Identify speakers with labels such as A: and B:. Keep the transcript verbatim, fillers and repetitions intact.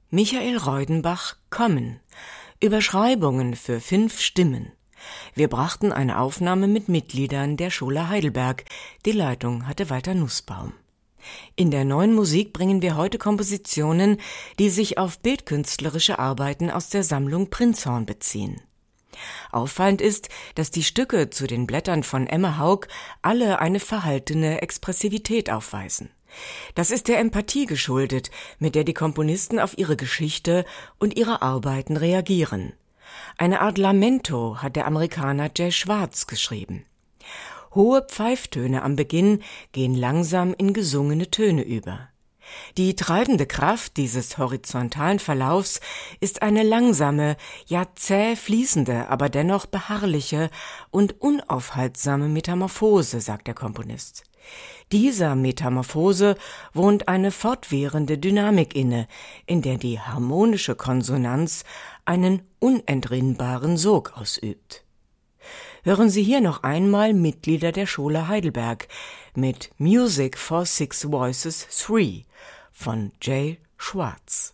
A: Michael Reudenbach Kommen. Überschreibungen für fünf Stimmen. Wir brachten eine Aufnahme mit Mitgliedern der Schola Heidelberg. Die Leitung hatte Walter Nussbaum. In der neuen Musik bringen wir heute Kompositionen, die sich auf bildkünstlerische Arbeiten aus der Sammlung Prinzhorn beziehen. Auffallend ist, dass die Stücke zu den Blättern von Emma Haug alle eine verhaltene Expressivität aufweisen. Das ist der Empathie geschuldet, mit der die Komponisten auf ihre Geschichte und ihre Arbeiten reagieren. Eine Art Lamento hat der Amerikaner Jay Schwartz geschrieben. Hohe Pfeiftöne am Beginn gehen langsam in gesungene Töne über. Die treibende Kraft dieses horizontalen Verlaufs ist eine langsame, ja zäh fließende, aber dennoch beharrliche und unaufhaltsame Metamorphose, sagt der Komponist. Dieser Metamorphose wohnt eine fortwährende Dynamik inne, in der die harmonische Konsonanz einen unentrinnbaren Sog ausübt. Hören Sie hier noch einmal Mitglieder der Schola Heidelberg mit Music for Six Voices drei von Jay Schwartz.